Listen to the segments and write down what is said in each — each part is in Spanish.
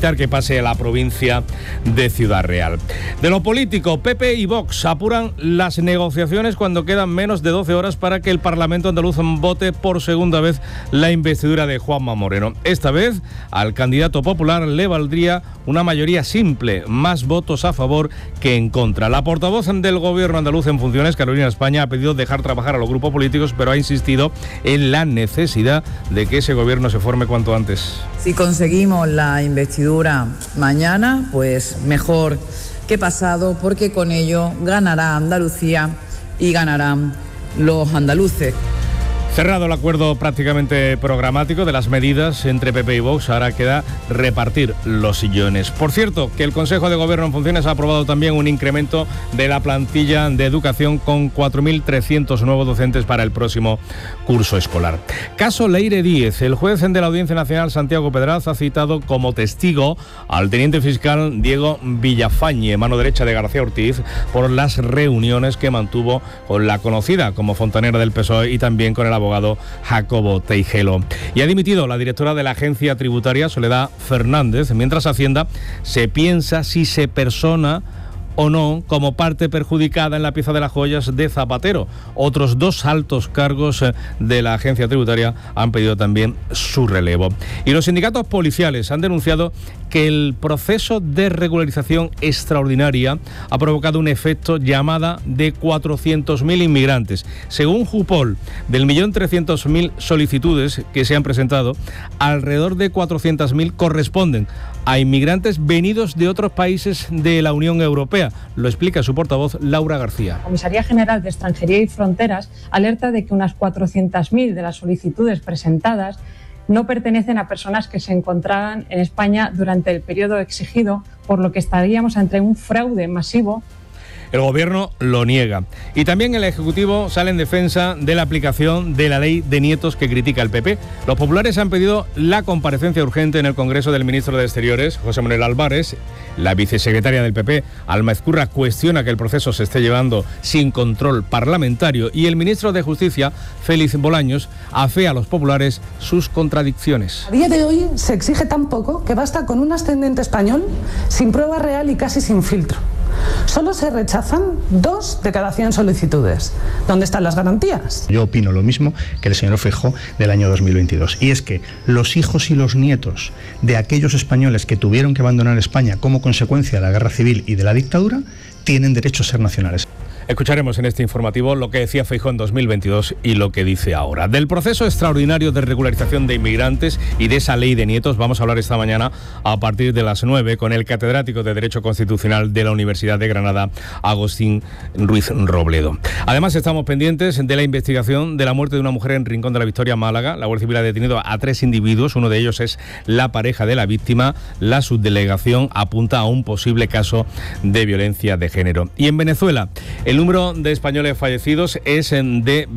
evitar que pase a la provincia de Ciudad Real. De lo político, PP y Vox apuran las negociaciones cuando quedan menos de 12 horas para que el Parlamento andaluz vote por segunda vez la investidura de Juanma Moreno. Esta vez, al candidato popular le valdría una mayoría simple, más votos a favor que en contra. La portavoz del gobierno andaluz en funciones, Carolina España, ha pedido dejar trabajar a los grupos políticos, pero ha insistido en la necesidad de que ese gobierno se forme cuanto antes. Si conseguimos la investidura mañana, pues mejor que pasado, porque con ello ganará Andalucía y ganarán los andaluces. Cerrado el acuerdo prácticamente programático de las medidas entre PP y Vox, ahora queda repartir los sillones. Por cierto, que el Consejo de Gobierno en funciones ha aprobado también un incremento de la plantilla de educación con 4.300 nuevos docentes para el próximo curso escolar. Caso Leire Díez. El juez de la Audiencia Nacional, Santiago Pedraz, ha citado como testigo al teniente fiscal Diego Villafañe, mano derecha de García Ortiz, por las reuniones que mantuvo con la conocida como fontanera del PSOE y también con el abogado Jacobo Teijelo. Y ha dimitido la directora de la Agencia Tributaria, Soledad Fernández, mientras Hacienda se piensa si se persona o no como parte perjudicada en la pieza de las joyas de Zapatero. Otros dos altos cargos de la agencia tributaria han pedido también su relevo. Y los sindicatos policiales han denunciado que el proceso de regularización extraordinaria ha provocado un efecto llamada de 400.000 inmigrantes. Según Jupol, del 1.300.000 solicitudes que se han presentado, alrededor de 400.000 corresponden a inmigrantes venidos de otros países de la Unión Europea. Lo explica su portavoz, Laura García. La Comisaría General de Extranjería y Fronteras alerta de que unas 400.000 de las solicitudes presentadas no pertenecen a personas que se encontraban en España durante el periodo exigido, por lo que estaríamos ante un fraude masivo. El Gobierno lo niega. Y también el Ejecutivo sale en defensa de la aplicación de la ley de nietos que critica el PP. Los populares han pedido la comparecencia urgente en el Congreso del ministro de Exteriores, José Manuel Álvarez. La vicesecretaria del PP, Alma Ezcurra, cuestiona que el proceso se esté llevando sin control parlamentario. Y el ministro de Justicia, Félix Bolaños, afea a los populares sus contradicciones. A día de hoy se exige tan poco que basta con un ascendente español sin prueba real y casi sin filtro. Solo se rechazan 2 de cada 100 solicitudes. ¿Dónde están las garantías? Yo opino lo mismo que el señor Feijóo del año 2022. Y es que los hijos y los nietos de aquellos españoles que tuvieron que abandonar España como consecuencia de la guerra civil y de la dictadura tienen derecho a ser nacionales. Escucharemos en este informativo lo que decía Feijóo en 2022 y lo que dice ahora. Del proceso extraordinario de regularización de inmigrantes y de esa ley de nietos vamos a hablar esta mañana a partir de las 9 con el catedrático de Derecho Constitucional de la Universidad de Granada, Agustín Ruiz Robledo. Además, estamos pendientes de la investigación de la muerte de una mujer en Rincón de la Victoria, Málaga. La Guardia Civil ha detenido a 3 individuos, uno de ellos es la pareja de la víctima. La subdelegación apunta a un posible caso de violencia de género. Y en Venezuela, el número de españoles fallecidos es de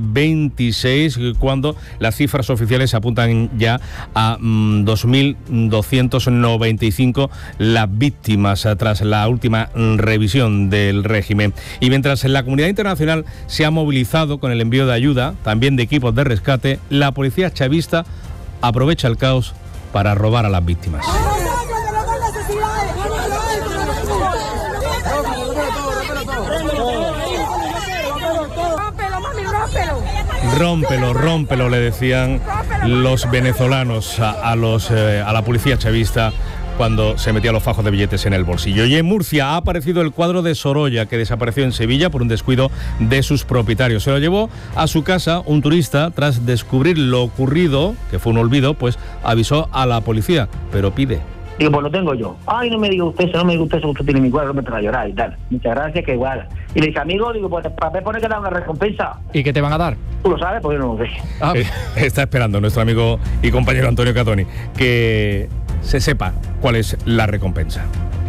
26, cuando las cifras oficiales apuntan ya a 2.295 las víctimas tras la última revisión del régimen. Y mientras la comunidad internacional se ha movilizado con el envío de ayuda, también de equipos de rescate, la policía chavista aprovecha el caos para robar a las víctimas. Rómpelo, le decían los venezolanos a la policía chavista cuando se metía los fajos de billetes en el bolsillo. Y en Murcia ha aparecido el cuadro de Sorolla, que desapareció en Sevilla por un descuido de sus propietarios. Se lo llevó a su casa un turista. Tras descubrir lo ocurrido, que fue un olvido, pues avisó a la policía, pero pide. Digo, pues lo tengo yo. Ay, no me diga usted eso, usted tiene mi cuadro, no me trae a llorar y tal. Muchas gracias, que igual. Y le dije, amigo, digo, pues para mí pone que da una recompensa. ¿Y qué te van a dar? Tú lo sabes, porque yo no lo sé. Está esperando nuestro amigo y compañero Antonio Catoni que se sepa cuál es la recompensa.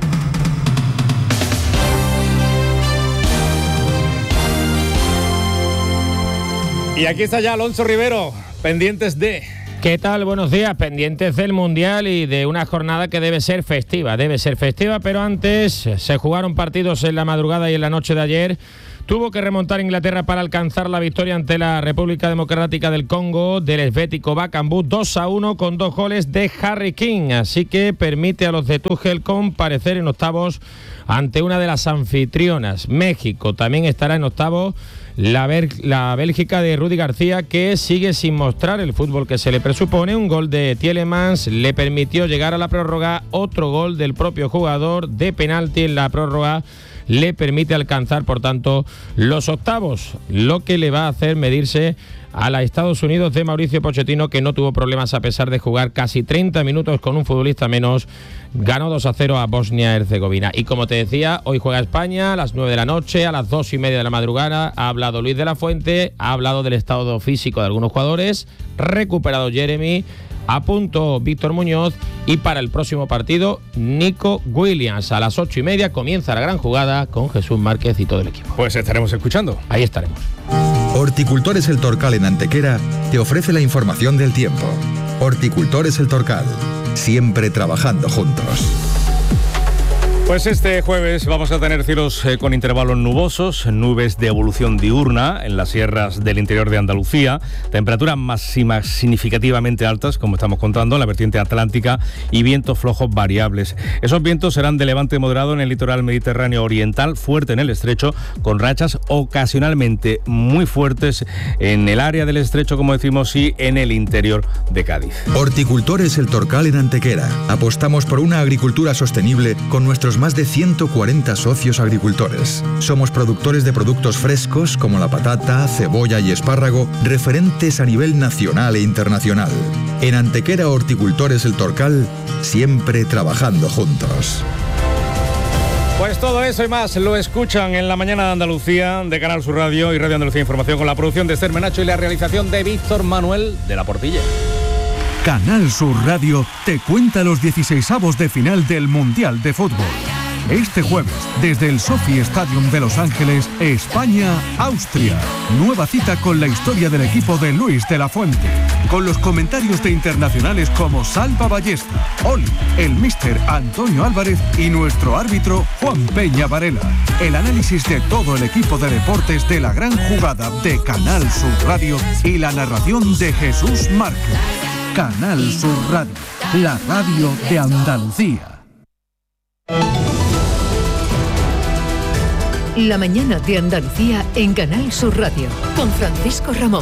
Y aquí está ya Alonso Rivero, pendientes de... ¿Qué tal? Buenos días, pendientes del Mundial y de una jornada que debe ser festiva, pero antes se jugaron partidos en la madrugada y en la noche de ayer Tuvo que remontar Inglaterra para alcanzar la victoria ante la República Democrática del Congo del Helvético Bakambu 2-1 con 2 goles de Harry King. Así que permite a los de Tuchel comparecer en octavos ante una de las anfitrionas. México también estará en octavos. La Bélgica de Rudy García, que sigue sin mostrar el fútbol que se le presupone. Un gol de Tielemans le permitió llegar a la prórroga. Otro gol del propio jugador de penalti en la prórroga le permite alcanzar, por tanto, los octavos, lo que le va a hacer medirse a la Estados Unidos de Mauricio Pochettino, que no tuvo problemas a pesar de jugar casi 30 minutos con un futbolista menos. Ganó 2-0 a Bosnia-Herzegovina. Y como te decía, hoy juega España a las 9 de la noche, a las 2:30 de la madrugada. Ha hablado Luis de la Fuente, ha hablado del estado físico de algunos jugadores, recuperado Jeremy, a punto Víctor Muñoz, y para el próximo partido Nico Williams. A las 8:30 comienza la gran jugada con Jesús Márquez y todo el equipo. Pues estaremos escuchando. Ahí estaremos. Horticultores El Torcal en Antequera te ofrece la información del tiempo. Horticultores El Torcal, siempre trabajando juntos. Pues este jueves vamos a tener cielos con intervalos nubosos, nubes de evolución diurna en las sierras del interior de Andalucía, temperaturas máximas significativamente altas, como estamos contando, en la vertiente atlántica, y vientos flojos variables. Esos vientos serán de levante moderado en el litoral mediterráneo oriental, fuerte en el estrecho, con rachas ocasionalmente muy fuertes en el área del estrecho, como decimos, y en el interior de Cádiz. Horticultores El Torcal en Antequera. Apostamos por una agricultura sostenible con nuestros más de 140 socios agricultores. Somos productores de productos frescos como la patata, cebolla y espárrago, referentes a nivel nacional e internacional. En Antequera Horticultores El Torcal, siempre trabajando juntos. Pues todo eso y más lo escuchan en La Mañana de Andalucía de Canal Sur Radio y Radio Andalucía Información, con la producción de Esther Menacho y la realización de Víctor Manuel de la Portilla. Canal Sur Radio te cuenta los 16avos de final del Mundial de Fútbol. Este jueves, desde el Sophie Stadium de Los Ángeles, España-Austria. Nueva cita con la historia del equipo de Luis de la Fuente. Con los comentarios de internacionales como Salva Ballesta, Oli, el míster Antonio Álvarez y nuestro árbitro Juan Peña Varela. El análisis de todo el equipo de deportes de la gran jugada de Canal Sur Radio y la narración de Jesús Márquez. Canal Sur Radio, la radio de Andalucía. La Mañana de Andalucía en Canal Sur Radio, con Francisco Ramón.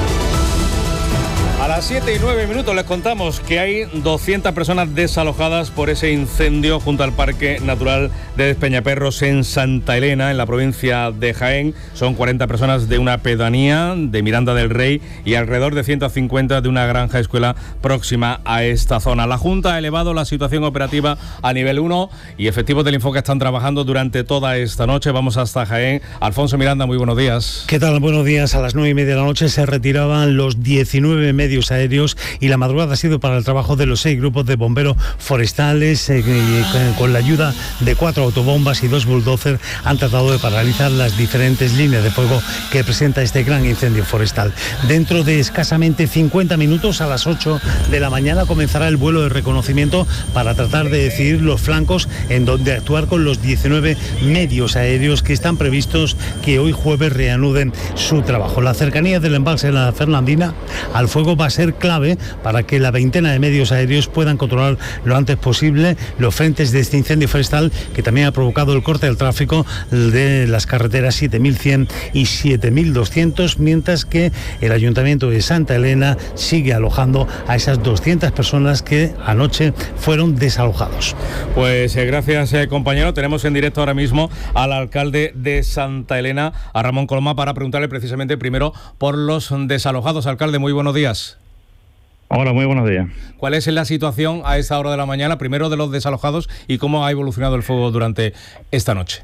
A las 7:09 les contamos que hay 200 personas desalojadas por ese incendio junto al Parque Natural de Despeñaperros en Santa Elena, en la provincia de Jaén. Son 40 personas de una pedanía de Miranda del Rey y alrededor de 150 de una granja escuela próxima a esta zona. La Junta ha elevado la situación operativa a nivel 1 y efectivos del Infoca están trabajando durante toda esta noche. Vamos hasta Jaén. Alfonso Miranda, muy buenos días. ¿Qué tal? Buenos días. A las 9:30 de la noche se retiraban los 19 medios aéreos y la madrugada ha sido para el trabajo de los 6 grupos de bomberos forestales con la ayuda de 4 autobombas y 2 bulldozers. Han tratado de paralizar las diferentes líneas de fuego que presenta este gran incendio forestal. Dentro de escasamente 50 minutos, a las 8 de la mañana, comenzará el vuelo de reconocimiento para tratar de decidir los flancos en donde actuar con los 19 medios aéreos que están previstos que hoy jueves reanuden su trabajo. La cercanía del embalse de la Fernandina al fuego va a ser clave para que la veintena de medios aéreos puedan controlar lo antes posible los frentes de este incendio forestal, que también ha provocado el corte del tráfico de las carreteras 7100 y 7200, mientras que el Ayuntamiento de Santa Elena sigue alojando a esas 200 personas que anoche fueron desalojados. Pues gracias, compañero. Tenemos en directo ahora mismo al alcalde de Santa Elena, a Ramón Coloma, para preguntarle precisamente primero por los desalojados. Alcalde, muy buenos días. Hola, muy buenos días. ¿Cuál es la situación a esta hora de la mañana, primero de los desalojados, y cómo ha evolucionado el fuego durante esta noche?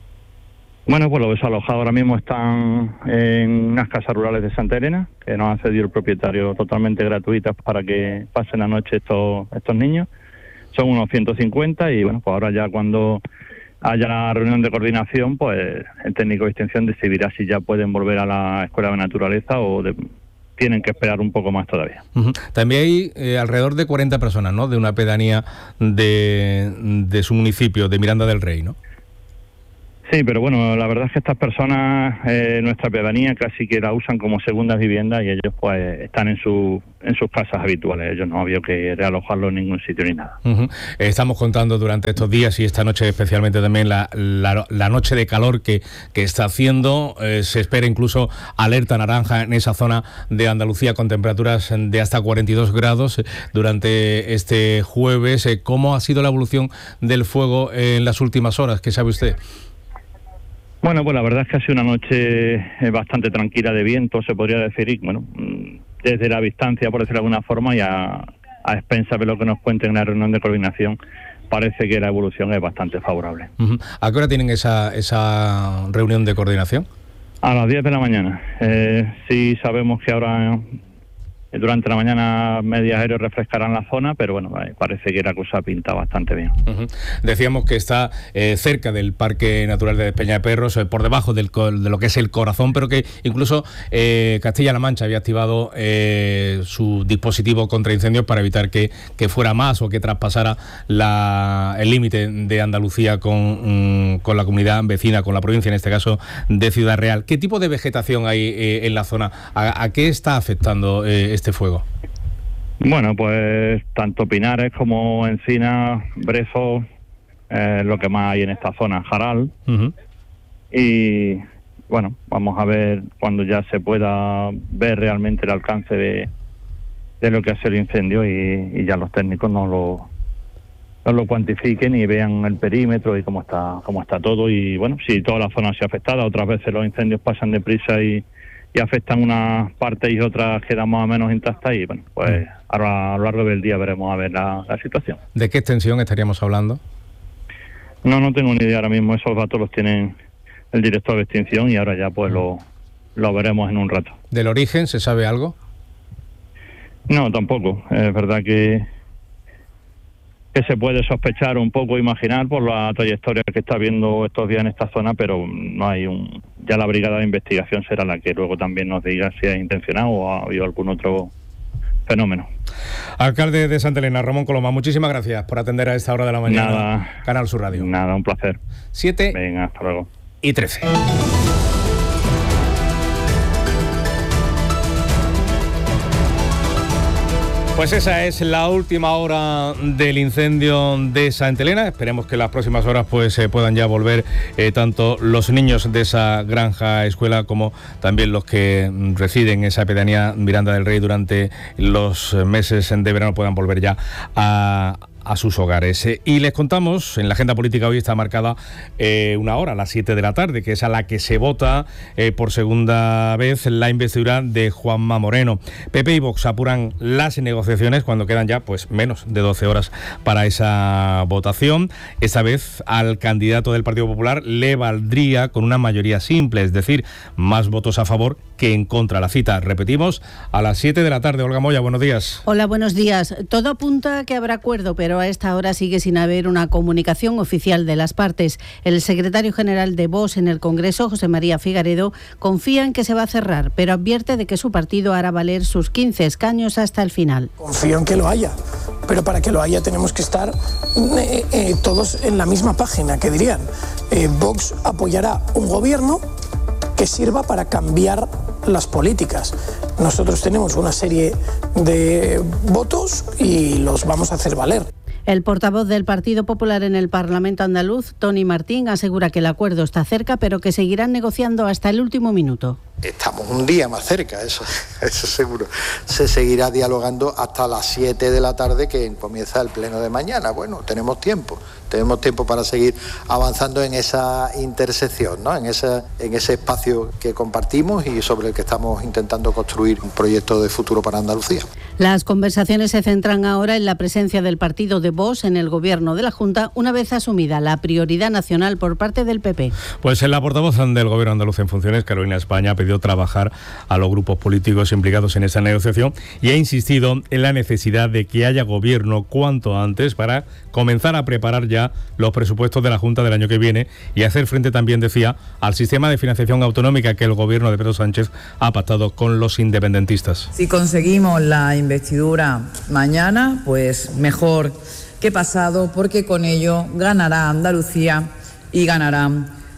Bueno, pues los desalojados ahora mismo están en unas casas rurales de Santa Elena, que nos ha cedido el propietario totalmente gratuitas para que pasen la noche estos niños. Son unos 150 y bueno, pues ahora ya cuando haya la reunión de coordinación, pues el técnico de extensión decidirá si ya pueden volver a la Escuela de Naturaleza o tienen que esperar un poco más todavía. Uh-huh. También hay alrededor de 40 personas, ¿no?, de una pedanía de su municipio, de Miranda del Rey, ¿no? Sí, pero bueno, la verdad es que estas personas, nuestra pedanía casi que la usan como segundas viviendas y ellos pues están en sus casas habituales. Ellos no había que realojarlos en ningún sitio ni nada. Estamos contando durante estos días y esta noche especialmente también la noche de calor que está haciendo. Se espera incluso alerta naranja en esa zona de Andalucía con temperaturas de hasta 42 grados durante este jueves. ¿Cómo ha sido la evolución del fuego en las últimas horas? ¿Qué sabe usted? Bueno, pues la verdad es que ha sido una noche bastante tranquila de viento, se podría decir, y bueno, desde la distancia, por decirlo de alguna forma, y a expensas de lo que nos cuenten en la reunión de coordinación, parece que la evolución es bastante favorable. ¿A qué hora tienen esa reunión de coordinación? A las 10 de la mañana. Sí sabemos que ahora durante la mañana medios aéreos refrescarán la zona, pero bueno, parece que la cosa pinta bastante bien. Decíamos que está cerca del Parque Natural de Peñaperros, por debajo de lo que es el corazón, pero que incluso Castilla-La Mancha había activado su dispositivo contra incendios para evitar que fuera más o que traspasara el límite de Andalucía con la comunidad vecina, con la provincia, en este caso de Ciudad Real. ¿Qué tipo de vegetación hay en la zona? ¿A qué está afectando este fuego? Bueno, pues tanto pinares como encinas, brezos, lo que más hay en esta zona, jaral. Y bueno, vamos a ver cuando ya se pueda ver realmente el alcance de lo que hace el incendio y ya los técnicos nos lo cuantifiquen y vean el perímetro y cómo está todo. Y bueno, si toda la zona se ha afectada, otras veces los incendios pasan deprisa y afectan unas partes y otras quedan más o menos intactas y bueno, pues ahora a lo largo del día veremos a ver la situación. ¿De qué extensión estaríamos hablando? No tengo ni idea ahora mismo, esos datos los tienen el director de extinción y ahora ya pues lo veremos en un rato. ¿Del origen se sabe algo? No, tampoco. Es verdad que se puede sospechar un poco, imaginar por la trayectoria que está viendo estos días en esta zona, pero no hay ya la brigada de investigación será la que luego también nos diga si es intencionado o ha habido algún otro fenómeno. Alcalde de Santa Elena, Ramón Coloma, muchísimas gracias por atender a esta hora de la mañana. Nada. Canal Sur Radio. Nada, un placer. 7. Venga, hasta luego. Y 13. Pues esa es la última hora del incendio de Santa Elena. Esperemos que en las próximas horas pues puedan ya volver tanto los niños de esa granja escuela como también los que residen en esa pedanía Miranda del Rey durante los meses de verano puedan volver ya a sus hogares. Y les contamos, en la agenda política hoy está marcada una hora, a las 7 de la tarde, que es a la que se vota por segunda vez la investidura de Juanma Moreno. PP y Vox apuran las negociaciones cuando quedan ya pues menos de 12 horas para esa votación. Esta vez al candidato del Partido Popular le valdría con una mayoría simple, es decir, más votos a favor que en contra. La cita, repetimos, a las 7 de la tarde. Olga Moya, buenos días. Hola, buenos días. Todo apunta a que habrá acuerdo, pero a esta hora sigue sin haber una comunicación oficial de las partes. El secretario general de Vox en el Congreso, José María Figaredo, confía en que se va a cerrar, pero advierte de que su partido hará valer sus 15 escaños hasta el final. Confío en que lo haya, pero para que lo haya tenemos que estar todos en la misma página, que dirían. Vox apoyará un gobierno que sirva para cambiar las políticas. Nosotros tenemos una serie de votos y los vamos a hacer valer. El portavoz del Partido Popular en el Parlamento andaluz, Tony Martín, asegura que el acuerdo está cerca, pero que seguirán negociando hasta el último minuto. Estamos un día más cerca, eso seguro. Se seguirá dialogando hasta las 7 de la tarde, que comienza el pleno de mañana. Bueno, tenemos tiempo para seguir avanzando en esa intersección, ¿no? En ese espacio que compartimos y sobre el que estamos intentando construir un proyecto de futuro para Andalucía. Las conversaciones se centran ahora en la presencia del partido de Vox en el gobierno de la Junta, una vez asumida la prioridad nacional por parte del PP. Pues en la portavoz del gobierno andaluz en funciones, Carolina España, ha pedido trabajar a los grupos políticos implicados en esta negociación y ha insistido en la necesidad de que haya gobierno cuanto antes para comenzar a preparar ya los presupuestos de la Junta del año que viene y hacer frente también, decía, al sistema de financiación autonómica que el gobierno de Pedro Sánchez ha pactado con los independentistas. Si conseguimos la investidura mañana, pues mejor que pasado, porque con ello ganará Andalucía y ganarán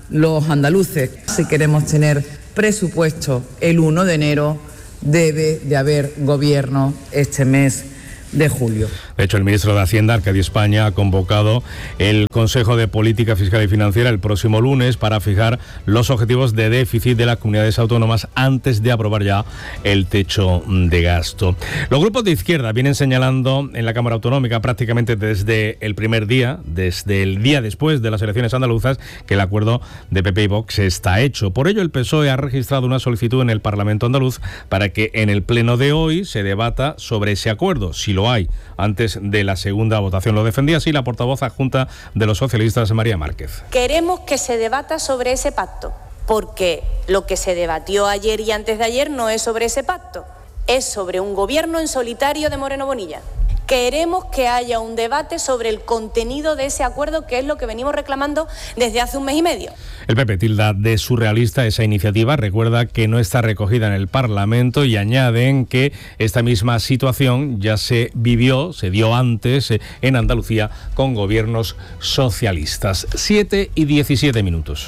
los andaluces. Si queremos tener presupuesto el 1 de enero, debe de haber gobierno este mes de julio. De hecho, el ministro de Hacienda, Arcadio España, ha convocado el Consejo de Política Fiscal y Financiera el próximo lunes para fijar los objetivos de déficit de las comunidades autónomas antes de aprobar ya el techo de gasto. Los grupos de izquierda vienen señalando en la Cámara Autonómica prácticamente desde el primer día, desde el día después de las elecciones andaluzas, que el acuerdo de PP y Vox está hecho. Por ello, el PSOE ha registrado una solicitud en el Parlamento andaluz para que en el pleno de hoy se debata sobre ese acuerdo, si lo hay, antes de la segunda votación. Lo defendía así la portavoz adjunta de los socialistas, María Márquez. Queremos que se debata sobre ese pacto, porque lo que se debatió ayer y antes de ayer no es sobre ese pacto, es sobre un gobierno en solitario de Moreno Bonilla. Queremos que haya un debate sobre el contenido de ese acuerdo, que es lo que venimos reclamando desde hace un mes y medio. El PP tilda de surrealista esa iniciativa, recuerda que no está recogida en el Parlamento y añaden que esta misma situación ya se dio antes en Andalucía con gobiernos socialistas. 7:17.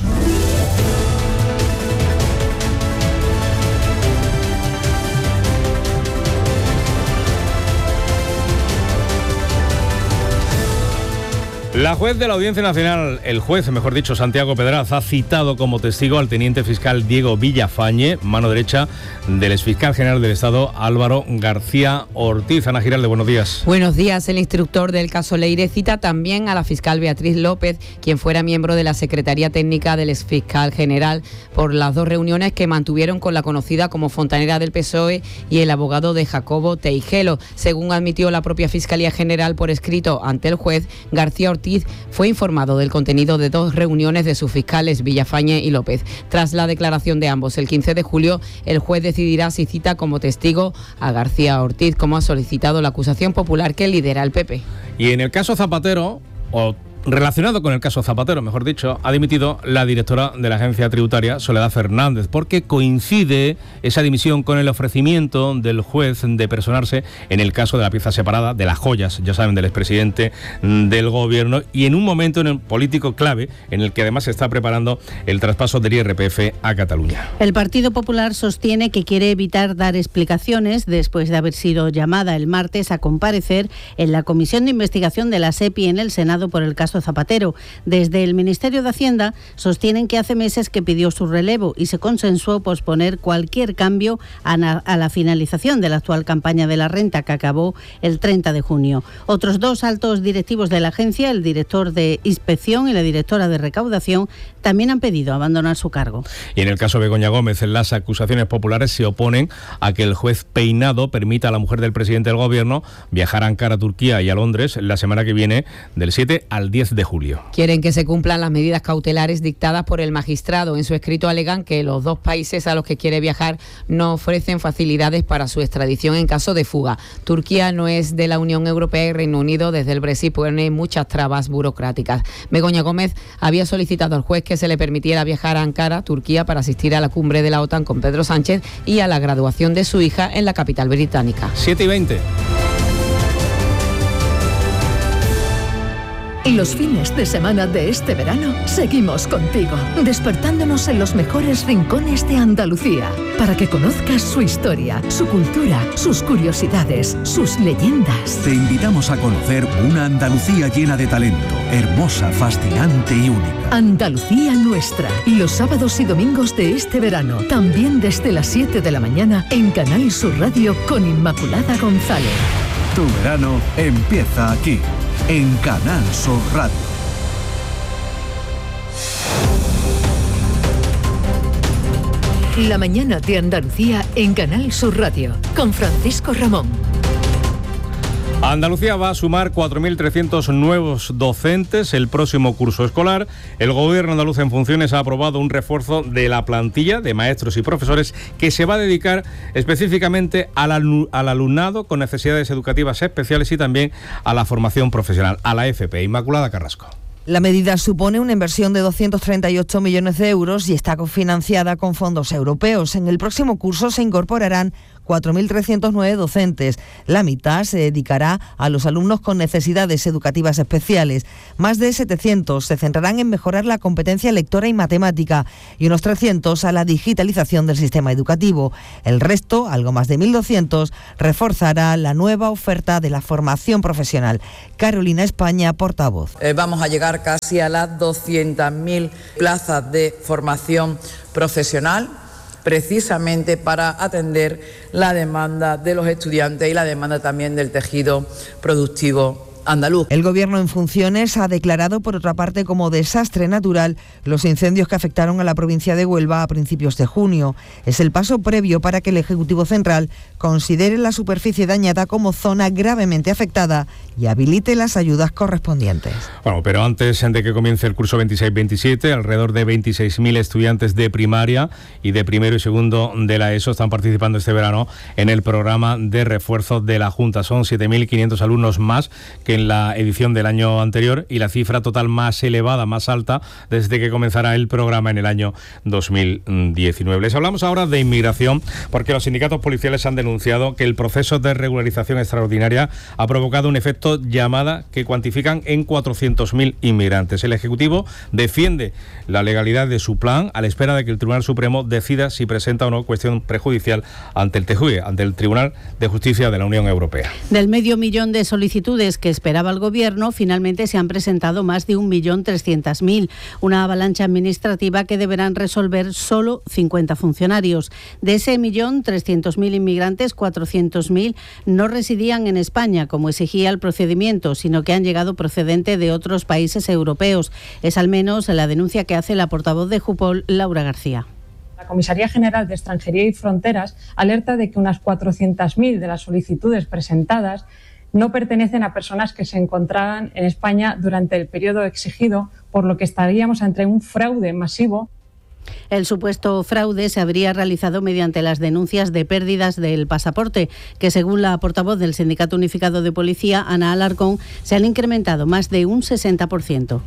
La juez de la Audiencia Nacional, el juez, mejor dicho, Santiago Pedraz, ha citado como testigo al teniente fiscal Diego Villafañe, mano derecha del exfiscal general del Estado Álvaro García Ortiz. Ana Giralde, buenos días. Buenos días. El instructor del caso Leire cita también a la fiscal Beatriz López, quien fuera miembro de la Secretaría Técnica del exfiscal general, por las dos reuniones que mantuvieron con la conocida como fontanera del PSOE y el abogado de Jacobo Teijelo. Según admitió la propia Fiscalía General por escrito ante el juez, García Ortiz fue informado del contenido de dos reuniones de sus fiscales Villafañe y López. Tras la declaración de ambos el 15 de julio, el juez decidirá si cita como testigo a García Ortiz, como ha solicitado la acusación popular que lidera el PP. Y en el caso Zapatero, relacionado con el caso Zapatero, mejor dicho, ha dimitido la directora de la agencia tributaria, Soledad Fernández, porque coincide esa dimisión con el ofrecimiento del juez de personarse en el caso de la pieza separada de las joyas, ya saben, del expresidente del gobierno, y en un momento en el político clave en el que además se está preparando el traspaso del IRPF a Cataluña. El Partido Popular sostiene que quiere evitar dar explicaciones después de haber sido llamada el martes a comparecer en la Comisión de Investigación de la SEPI en el Senado por el caso Zapatero. Desde el Ministerio de Hacienda sostienen que hace meses que pidió su relevo y se consensuó posponer cualquier cambio a la finalización de la actual campaña de la renta, que acabó el 30 de junio. Otros dos altos directivos de la agencia, el director de Inspección y la directora de Recaudación, también han pedido abandonar su cargo. Y en el caso Begoña Gómez, las acusaciones populares se oponen a que el juez Peinado permita a la mujer del presidente del gobierno viajar a Ankara, Turquía, y a Londres la semana que viene, del 7 al 10 de julio. Quieren que se cumplan las medidas cautelares dictadas por el magistrado. En su escrito alegan que los dos países a los que quiere viajar no ofrecen facilidades para su extradición en caso de fuga. Turquía no es de la Unión Europea y Reino Unido desde el Brexit pone muchas trabas burocráticas. Begoña Gómez había solicitado al juez que se le permitiera viajar a Ankara, Turquía, para asistir a la cumbre de la OTAN con Pedro Sánchez y a la graduación de su hija en la capital británica. 7:20. Y los fines de semana de este verano seguimos contigo, despertándonos en los mejores rincones de Andalucía, para que conozcas su historia, su cultura, sus curiosidades, sus leyendas. Te invitamos a conocer una Andalucía llena de talento, hermosa, fascinante y única. Andalucía nuestra, los sábados y domingos de este verano, también desde las 7 de la mañana en Canal Sur Radio con Inmaculada González. Tu verano empieza aquí, en Canal Sur Radio. La mañana de Andalucía en Canal Sur Radio, con Francisco Ramón. Andalucía va a sumar 4.300 nuevos docentes el próximo curso escolar. El gobierno andaluz en funciones ha aprobado un refuerzo de la plantilla de maestros y profesores que se va a dedicar específicamente al alumnado con necesidades educativas especiales y también a la formación profesional, a la FP. Inmaculada Carrasco. La medida supone una inversión de 238 millones de euros y está cofinanciada con fondos europeos. En el próximo curso se incorporarán 4.309 docentes. La mitad se dedicará a los alumnos con necesidades educativas especiales. Más de 700 se centrarán en mejorar la competencia lectora y matemática y unos 300 a la digitalización del sistema educativo. El resto, algo más de 1.200, reforzará la nueva oferta de la formación profesional. Carolina España, portavoz. Vamos a llegar casi a las 200.000 plazas de formación profesional, precisamente para atender la demanda de los estudiantes y la demanda también del tejido productivo andaluz. El Gobierno en funciones ha declarado, por otra parte, como desastre natural los incendios que afectaron a la provincia de Huelva a principios de junio. Es el paso previo para que el Ejecutivo Central considere la superficie dañada como zona gravemente afectada y habilite las ayudas correspondientes. Bueno, pero antes de que comience el curso 26-27, alrededor de 26.000 estudiantes de primaria y de primero y segundo de la ESO están participando este verano en el programa de refuerzo de la Junta. Son 7.500 alumnos más que en la edición del año anterior y la cifra total más elevada, más alta, desde que comenzará el programa en el año 2019. Les hablamos ahora de inmigración, porque los sindicatos policiales han denunciado que el proceso de regularización extraordinaria ha provocado un efecto llamada que cuantifican en 400.000 inmigrantes. El Ejecutivo defiende la legalidad de su plan a la espera de que el Tribunal Supremo decida si presenta o no cuestión prejudicial ante el TJUE, ante el Tribunal de Justicia de la Unión Europea. Del 500.000 de solicitudes que esperaba el Gobierno, finalmente se han presentado más de 1.300.000, una avalancha administrativa que deberán resolver solo 50 funcionarios. De ese 1.300.000 inmigrantes, 400.000 no residían en España, como exigía el procedimiento, sino que han llegado procedente de otros países europeos. Es al menos la denuncia que hace la portavoz de Jupol, Laura García. La Comisaría General de Extranjería y Fronteras alerta de que unas 400.000 de las solicitudes presentadas no pertenecen a personas que se encontraban en España durante el periodo exigido, por lo que estaríamos ante un fraude masivo. El supuesto fraude se habría realizado mediante las denuncias de pérdidas del pasaporte, que según la portavoz del Sindicato Unificado de Policía, Ana Alarcón, se han incrementado más de un 60%.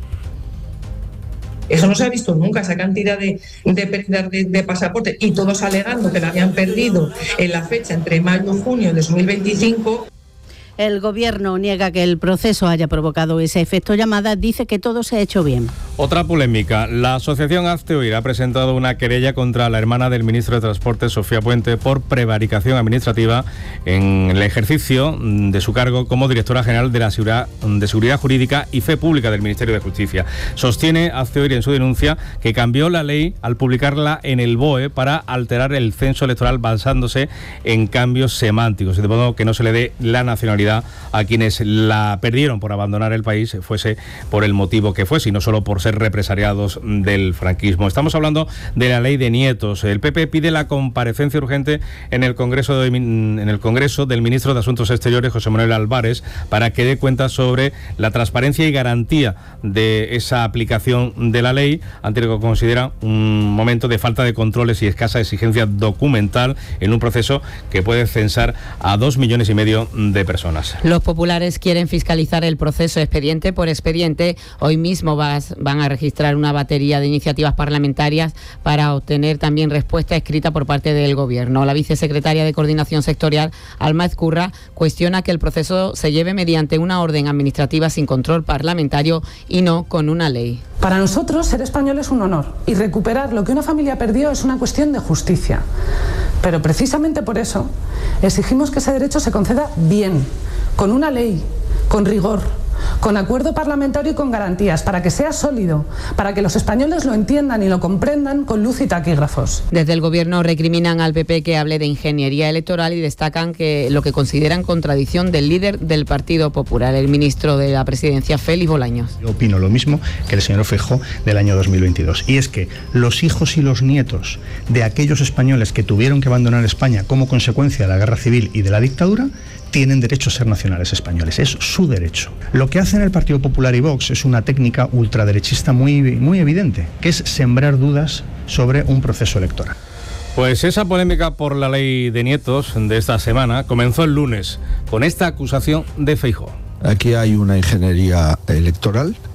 Eso no se ha visto nunca, esa cantidad de pérdidas de pasaporte, y todos alegando que la habían perdido en la fecha entre mayo y junio de 2025. El Gobierno niega que el proceso haya provocado ese efecto llamada, dice que todo se ha hecho bien. Otra polémica. La asociación Hazte Oír ha presentado una querella contra la hermana del ministro de Transporte, Sofía Puente, por prevaricación administrativa en el ejercicio de su cargo como directora general de la Seguridad Jurídica y Fe Pública del Ministerio de Justicia. Sostiene Hazte Oír en su denuncia que cambió la ley al publicarla en el BOE para alterar el censo electoral basándose en cambios semánticos, de modo que no se le dé la nacionalidad a quienes la perdieron por abandonar el país, fuese por el motivo que fuese, y no solo por ser represaliados del franquismo. Estamos hablando de la ley de nietos. El PP pide la comparecencia urgente en el Congreso del ministro de Asuntos Exteriores, José Manuel Álvarez, para que dé cuenta sobre la transparencia y garantía de esa aplicación de la ley, ante lo que considera un momento de falta de controles y escasa exigencia documental en un proceso que puede censar a 2,5 millones de personas. Los populares quieren fiscalizar el proceso expediente por expediente. Hoy mismo van a registrar una batería de iniciativas parlamentarias para obtener también respuesta escrita por parte del Gobierno. La vicesecretaria de Coordinación Sectorial, Alma Ezcurra, cuestiona que el proceso se lleve mediante una orden administrativa sin control parlamentario y no con una ley. Para nosotros, ser español es un honor, y recuperar lo que una familia perdió es una cuestión de justicia. Pero precisamente por eso exigimos que ese derecho se conceda bien, con una ley, con rigor, con acuerdo parlamentario y con garantías, para que sea sólido, para que los españoles lo entiendan y lo comprendan con luz y taquígrafos. Desde el Gobierno recriminan al PP que hable de ingeniería electoral y destacan que lo que consideran contradicción del líder del Partido Popular, el ministro de la Presidencia, Félix Bolaños. Yo opino lo mismo que el señor Feijóo del año 2022, y es que los hijos y los nietos de aquellos españoles que tuvieron que abandonar España como consecuencia de la guerra civil y de la dictadura tienen derecho a ser nacionales españoles, es su derecho. Lo que hacen el Partido Popular y Vox es una técnica ultraderechista muy evidente, que es sembrar dudas sobre un proceso electoral. Pues esa polémica por la ley de nietos de esta semana comenzó el lunes con esta acusación de Feijóo. Aquí hay una ingeniería electoral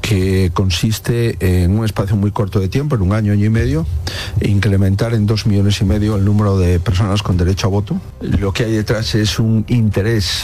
que consiste en un espacio muy corto de tiempo, en un año y medio, incrementar en 2,5 millones el número de personas con derecho a voto. Lo que hay detrás es un interés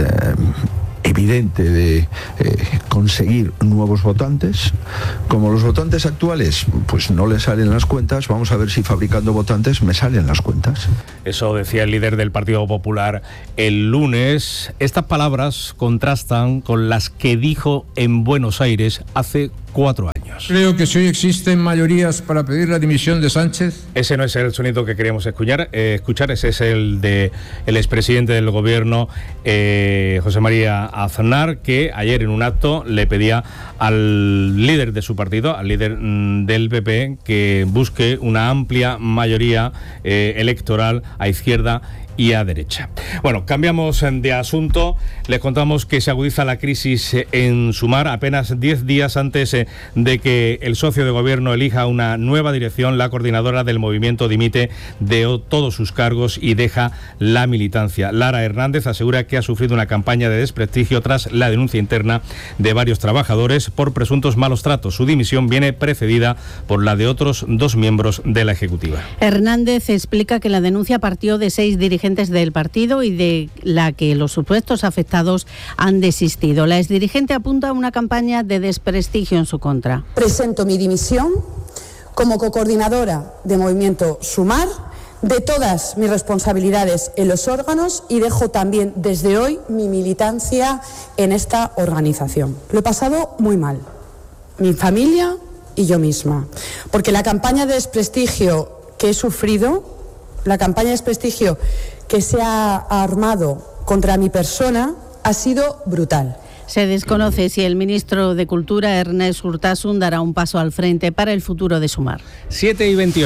evidente de conseguir nuevos votantes. Como los votantes actuales pues no les salen las cuentas, vamos a ver si fabricando votantes me salen las cuentas. Eso decía el líder del Partido Popular el lunes. Estas palabras contrastan con las que dijo en Buenos Aires hace 4 años. Creo que si hoy existen mayorías para pedir la dimisión de Sánchez. Ese no es el sonido que queríamos escuchar, ese es el de el expresidente del gobierno, José María Aznar, que ayer en un acto le pedía al líder de su partido, al líder del PP, que busque una amplia mayoría electoral a izquierda y a derecha. Bueno, cambiamos de asunto. Les contamos que se agudiza la crisis en Sumar. Apenas 10 días antes de que el socio de gobierno elija una nueva dirección, la coordinadora del movimiento dimite de todos sus cargos y deja la militancia. Lara Hernández asegura que ha sufrido una campaña de desprestigio tras la denuncia interna de varios trabajadores por presuntos malos tratos. Su dimisión viene precedida por la de otros 2 miembros de la ejecutiva. Hernández explica que la denuncia partió de 6 dirigentes del partido y de la que los supuestos afectados han desistido. La exdirigente apunta a una campaña de desprestigio en su contra. Presento mi dimisión como cocoordinadora de Movimiento Sumar de todas mis responsabilidades en los órganos y dejo también desde hoy mi militancia en esta organización. Lo he pasado muy mal, mi familia y yo misma, porque la campaña de desprestigio que he sufrido, la campaña de desprestigio que se ha armado contra mi persona ha sido brutal. Se desconoce si el ministro de Cultura, Ernest Urtasun, dará un paso al frente para el futuro de Sumar. 7:28.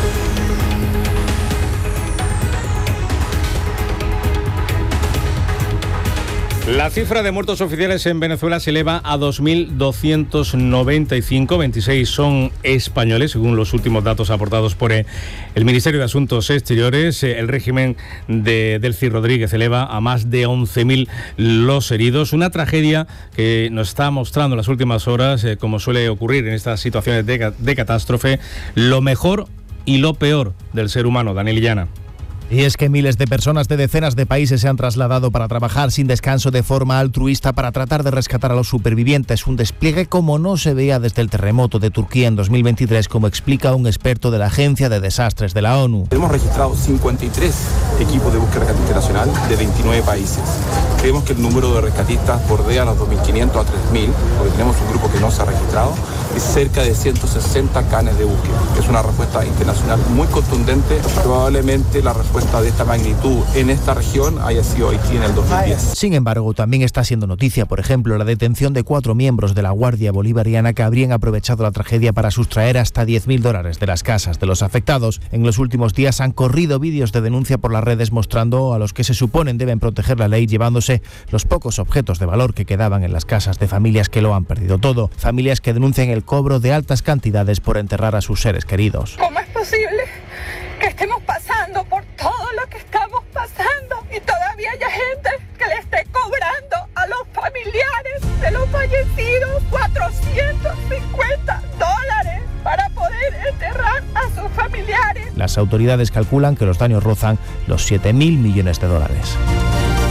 La cifra de muertos oficiales en Venezuela se eleva a 2.295, 26 son españoles, según los últimos datos aportados por el Ministerio de Asuntos Exteriores. El régimen de Delcy Rodríguez eleva a más de 11.000 los heridos. Una tragedia que nos está mostrando en las últimas horas, como suele ocurrir en estas situaciones de catástrofe, lo mejor y lo peor del ser humano. Daniel Illana. Y es que miles de personas de decenas de países se han trasladado para trabajar sin descanso de forma altruista para tratar de rescatar a los supervivientes. Un despliegue como no se veía desde el terremoto de Turquía en 2023, como explica un experto de la Agencia de Desastres de la ONU. Hemos registrado 53 equipos de búsqueda internacional de 29 países. Creemos que el número de rescatistas bordea los 2.500 a 3.000, porque tenemos un grupo que no se ha registrado, y cerca de 160 canes de búsqueda. Es una respuesta internacional muy contundente. Probablemente la respuesta de esta magnitud en esta región haya sido Haití en el 2010. Sin embargo, también está siendo noticia, por ejemplo, la detención de 4 miembros de la Guardia Bolivariana que habrían aprovechado la tragedia para sustraer hasta $10.000 de las casas de los afectados. En los últimos días han corrido vídeos de denuncia por las redes mostrando a los que se suponen deben proteger la ley llevándose los pocos objetos de valor que quedaban en las casas de familias que lo han perdido todo. Familias que denuncian el cobro de altas cantidades por enterrar a sus seres queridos. ¿Cómo es posible que estemos pasando por todo lo que estamos pasando y todavía haya gente que le esté cobrando a los familiares de los fallecidos $450 para poder enterrar a sus familiares? Las autoridades calculan que los daños rozan los $7.000 millones.